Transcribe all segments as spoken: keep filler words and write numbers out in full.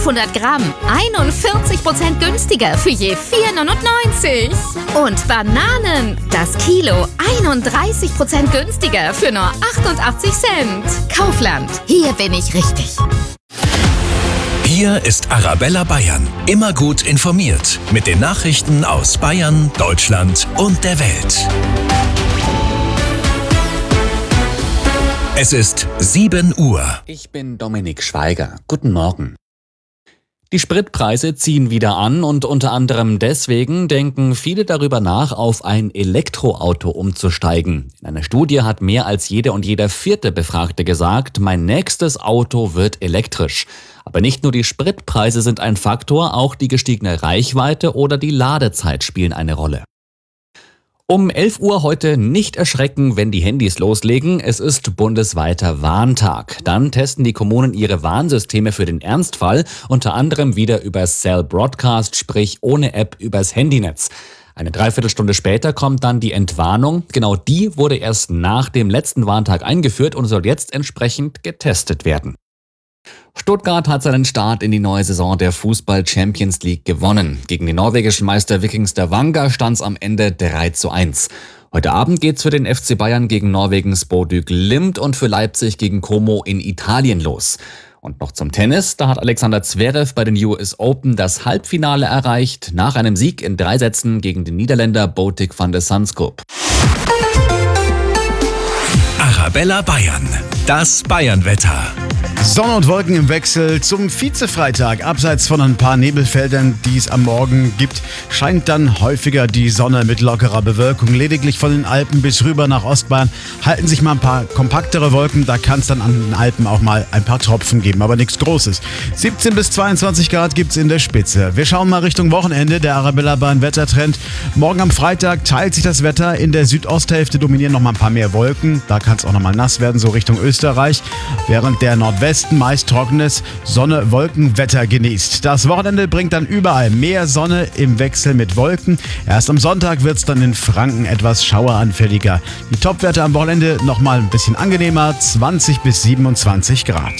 fünfhundert Gramm einundvierzig Prozent günstiger für je vier neunundneunzig. Und Bananen, das Kilo einunddreißig Prozent günstiger für nur achtundachtzig Cent. Kaufland, hier bin ich richtig. Hier ist Arabella Bayern. Immer gut informiert mit den Nachrichten aus Bayern, Deutschland und der Welt. Es ist sieben Uhr. Ich bin Dominik Schweiger. Guten Morgen. Die Spritpreise ziehen wieder an und unter anderem deswegen denken viele darüber nach, auf ein Elektroauto umzusteigen. In einer Studie hat mehr als jeder und jeder vierte Befragte gesagt, mein nächstes Auto wird elektrisch. Aber nicht nur die Spritpreise sind ein Faktor, auch die gestiegene Reichweite oder die Ladezeit spielen eine Rolle. Um elf Uhr heute nicht erschrecken, wenn die Handys loslegen. Es ist bundesweiter Warntag. Dann testen die Kommunen ihre Warnsysteme für den Ernstfall, unter anderem wieder über Cell Broadcast, sprich ohne App übers Handynetz. Eine Dreiviertelstunde später kommt dann die Entwarnung. Genau die wurde erst nach dem letzten Warntag eingeführt und soll jetzt entsprechend getestet werden. Stuttgart hat seinen Start in die neue Saison der Fußball-Champions League gewonnen. Gegen den norwegischen Meister Viking Stavanger stand es am Ende drei zu eins. Heute Abend geht's für den F C Bayern gegen Norwegens Bodø Glimt und für Leipzig gegen Como in Italien los. Und noch zum Tennis, da hat Alexander Zverev bei den U S Open das Halbfinale erreicht, nach einem Sieg in drei Sätzen gegen den Niederländer Botic van de Zandschulp. Arabella Bayern, das Bayernwetter. Sonne und Wolken im Wechsel zum Vizefreitag. Abseits von ein paar Nebelfeldern, die es am Morgen gibt, scheint dann häufiger die Sonne mit lockerer Bewölkung. Lediglich von den Alpen bis rüber nach Ostbayern halten sich mal ein paar kompaktere Wolken. Da kann es dann an den Alpen auch mal ein paar Tropfen geben, aber nichts Großes. siebzehn bis zweiundzwanzig Grad gibt es in der Spitze. Wir schauen mal Richtung Wochenende. Der Arabella Bayern Wettertrend. Morgen am Freitag teilt sich das Wetter. In der Südosthälfte dominieren noch mal ein paar mehr Wolken. Da kann es auch noch mal nass werden, so Richtung Österreich. Während der Nordwesten meist trockenes Sonne-Wolken-Wetter genießt. Das Wochenende bringt dann überall mehr Sonne im Wechsel mit Wolken. Erst am Sonntag wird es dann in Franken etwas schaueranfälliger. Die Topwerte am Wochenende nochmal ein bisschen angenehmer, zwanzig bis siebenundzwanzig Grad.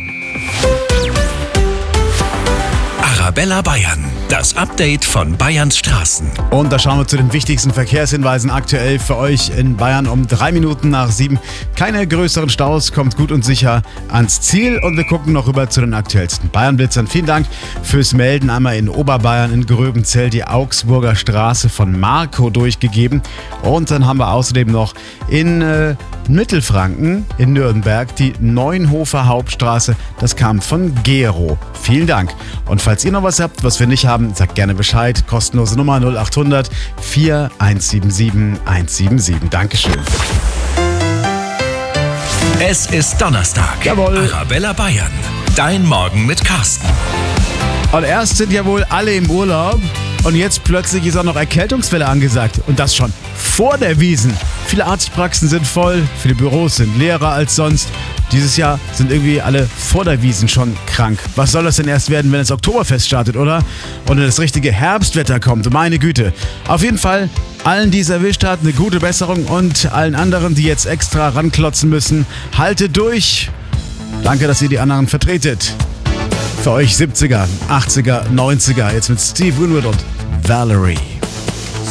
Arabella Bayern, das Update von Bayerns Straßen. Und da schauen wir zu den wichtigsten Verkehrshinweisen aktuell für euch in Bayern um drei Minuten nach sieben. Keine größeren Staus, kommt gut und sicher ans Ziel. Und wir gucken noch rüber zu den aktuellsten Bayern-Blitzern. Vielen Dank fürs Melden. Einmal in Oberbayern, in Gröbenzell, die Augsburger Straße von Marco durchgegeben. Und dann haben wir außerdem noch in äh, Mittelfranken, in Nürnberg, die Neunhofer Hauptstraße. Das kam von Gero. Vielen Dank. Und falls ihr noch was habt, was wir nicht haben, sagt gerne Bescheid. Kostenlose Nummer null acht hundert vier eins sieben sieben eins sieben sieben. Dankeschön. Es ist Donnerstag. Jawohl. Arabella Bayern, dein Morgen mit Carsten. Und erst sind ja wohl alle im Urlaub und jetzt plötzlich ist auch noch Erkältungswelle angesagt. Und das schon vor der Wiesn. Viele Arztpraxen sind voll, viele Büros sind leerer als sonst. Dieses Jahr sind irgendwie alle vor der Wiesn schon krank. Was soll das denn erst werden, wenn das Oktoberfest startet, oder? Und das richtige Herbstwetter kommt, meine Güte. Auf jeden Fall allen, die es erwischt hat, eine gute Besserung und allen anderen, die jetzt extra ranklotzen müssen, haltet durch. Danke, dass ihr die anderen vertretet. Für euch siebziger, achtziger, neunziger, jetzt mit Steve Winwood und Valerie.